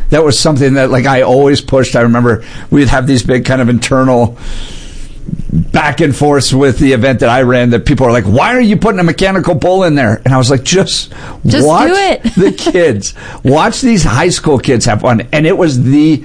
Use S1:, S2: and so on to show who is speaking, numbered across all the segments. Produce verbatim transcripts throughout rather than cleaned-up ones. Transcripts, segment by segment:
S1: that was something that like I always pushed. I remember we'd have these big kind of internal back and forth with the event that I ran, that people are like, why are you putting a mechanical bull in there? And I was like, just,
S2: just
S1: watch
S2: do it.
S1: the kids. Watch these high school kids have fun. And it was the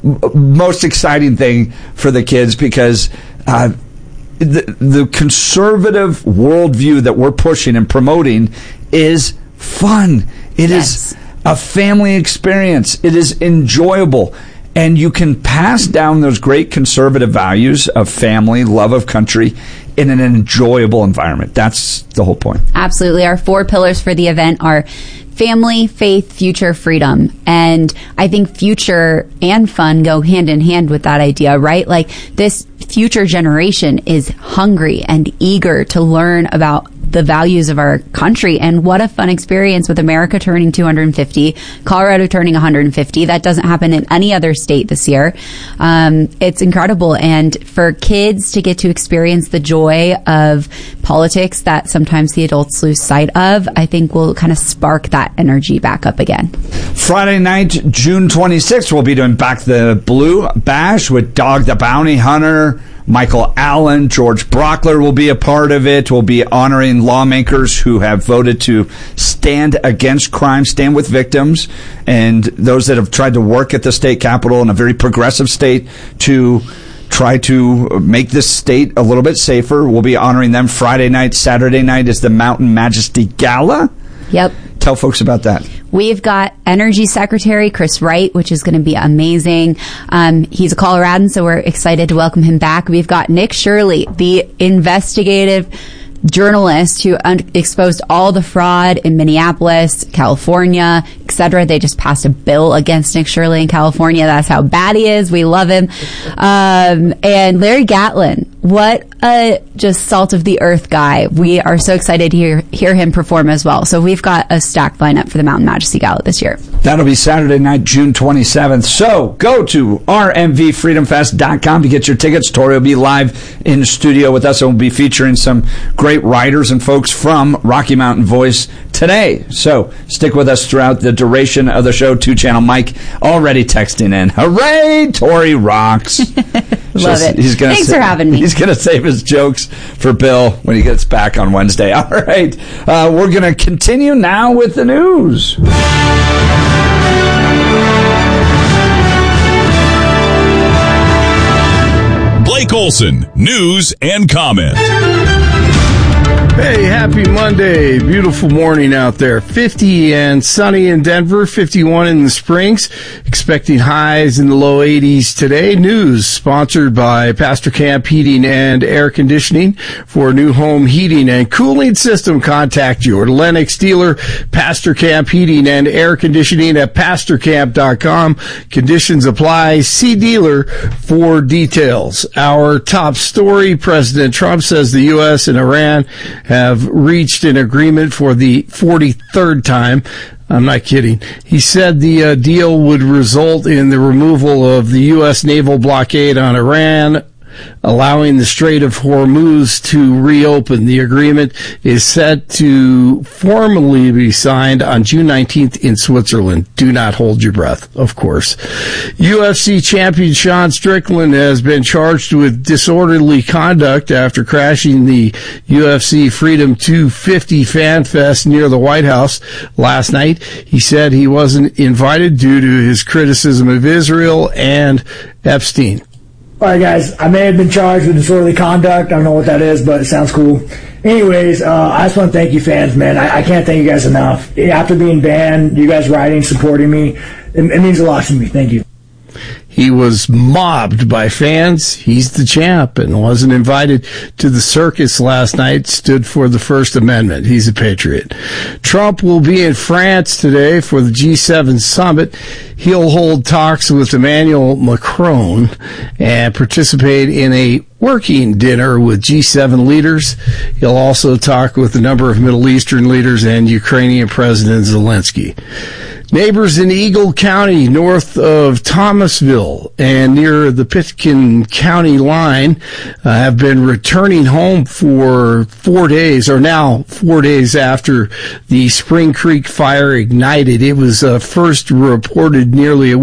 S1: most exciting thing for the kids because uh, the, the conservative worldview that we're pushing and promoting is fun. It yes. is a family experience. It is enjoyable. And you can pass down those great conservative values of family, love of country, in an enjoyable environment. That's the whole point.
S2: Absolutely. Our four pillars for the event are family, faith, future, freedom. And I think future and fun go hand in hand with that idea, right? Like this future generation is hungry and eager to learn about the values of our country. And what a fun experience with America turning two hundred fifty, Colorado turning one hundred fifty. That doesn't happen in any other state this year. Um, it's incredible. And for kids to get to experience the joy of politics that sometimes the adults lose sight of, I think will kind of spark that energy back up again.
S1: Friday night, June twenty-sixth, we'll be doing Back the Blue Bash with Dog the Bounty Hunter, Michael Allen, George Brockler will be a part of it. We'll be honoring lawmakers who have voted to stand against crime, stand with victims, and those that have tried to work at the state capitol in a very progressive state to try to make this state a little bit safer. We'll be honoring them Friday night. Saturday night is the Mountain Majesty Gala.
S2: Yep.
S1: Tell folks about that.
S2: We've got Energy Secretary Chris Wright, which is going to be amazing. Um, he's a Coloradan, so we're excited to welcome him back. We've got Nick Shirley, the investigative journalist who un- exposed all the fraud in Minneapolis, California, et cetera. They just passed a bill against Nick Shirley in California. That's how bad he is. We love him. Um, and Larry Gatlin, what a just salt of the earth guy. We are so excited to hear, hear him perform as well. So we've got a stacked lineup for the Mountain Majesty Gala this year.
S1: That'll be Saturday night, June twenty-seventh. So go to r m v freedom fest dot com to get your tickets. Tori will be live in the studio with us, and we'll be featuring some great writers and folks from Rocky Mountain Voice today. So stick with us throughout the duration of the show. Two-channel Mike already texting in. Hooray, Tori rocks.
S2: Love
S1: Just,
S2: it.
S1: He's gonna
S2: Thanks
S1: sa-
S2: for having me.
S1: He's going to save his jokes for Bill when he gets back on Wednesday. All right. Uh, we're going to continue now with the news.
S3: Blake Olson, news and comment.
S4: Hey, happy Monday. Beautiful morning out there. fifty and sunny in Denver, fifty-one in the Springs. Expecting highs in the low eighties today. News sponsored by Pastor Camp Heating and Air Conditioning. For a new home heating and cooling system, contact your Lennox dealer, Pastor Camp Heating and Air Conditioning at pastor camp dot com. Conditions apply. See dealer for details. Our top story, President Trump says the U S and Iran have reached an agreement for the forty-third time. I'm not kidding. He said the uh, deal would result in the removal of the U S naval blockade on Iran, allowing the Strait of Hormuz to reopen. The agreement is set to formally be signed on June nineteenth in Switzerland. Do not hold your breath, of course. U F C champion Sean Strickland has been charged with disorderly conduct after crashing the U F C Freedom two fifty Fan Fest near the White House last night. He said he wasn't invited due to his criticism of Israel and Epstein.
S5: All right, guys, I may have been charged with disorderly conduct. I don't know what that is, but it sounds cool. Anyways, uh, I just want to thank you fans, man. I, I can't thank you guys enough. After being banned, you guys writing, supporting me, it, it means a lot to me. Thank you.
S4: He was mobbed by fans. He's the champ and wasn't invited to the circus last night. Stood for the First Amendment. He's a patriot. Trump will be in France today for the G seven summit. He'll hold talks with Emmanuel Macron and participate in a working dinner with G seven leaders. He'll also talk with a number of Middle Eastern leaders and Ukrainian President Zelensky. Neighbors in Eagle County, north of Thomasville and near the Pitkin County line, uh, have been returning home for four days, or now four days after the Spring Creek fire ignited. It was uh, first reported nearly a